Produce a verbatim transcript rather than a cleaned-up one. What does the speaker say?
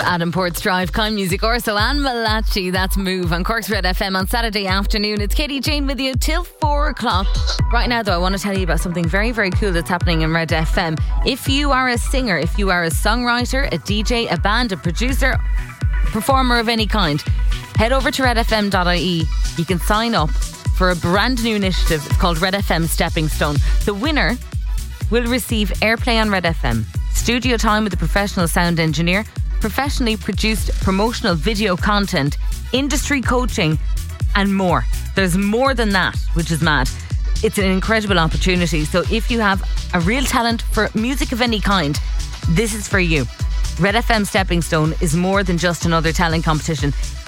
Adam Port's Drive, Con Music Orso and Malachi. That's Move on Cork's Red F M on Saturday afternoon. It's Katie Jane with you till four o'clock. Right now, though, I want to tell you about something very, very cool that's happening in Red F M. If you are a singer, if you are a songwriter, a D J, a band, a producer, performer of any kind, head over to red f m dot i e. You can sign up for a brand new initiative. It's called Red F M Stepping Stone. The winner will receive airplay on Red F M, studio time with a professional sound engineer, professionally produced promotional video content, industry coaching and more. There's more than that, which is mad. It's an incredible opportunity. So if you have a real talent for music of any kind, this is for you. Red F M Stepping Stone is more than just another talent competition.